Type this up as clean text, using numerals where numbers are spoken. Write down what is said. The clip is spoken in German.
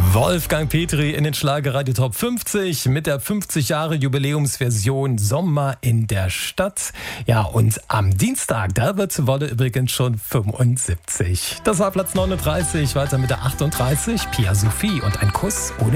Wolfgang Petri in den Schlagerradio Top 50 mit der 50 Jahre Jubiläumsversion Sommer in der Stadt. Ja, und am Dienstag, da wird Wolle übrigens schon 75. Das war Platz 39, weiter mit der 38, Pia Sophie und ein Kuss ohne